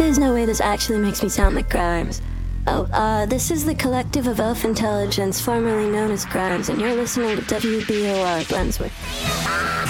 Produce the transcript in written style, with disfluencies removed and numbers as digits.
There's no way this actually makes me sound like Grimes. Oh, this is the Collective of Elf Intelligence, formerly known as Grimes, and you're listening to WBOR Glensworth.